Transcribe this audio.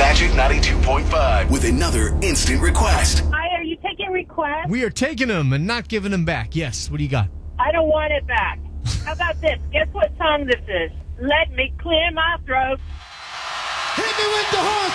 Magic 92.5 with another instant request. Hi, are you taking requests? We are taking them and not giving them back. Yes, what do you got? I don't want it back. How about this? Guess what song this is? Let me clear my throat. Hit me with the horn.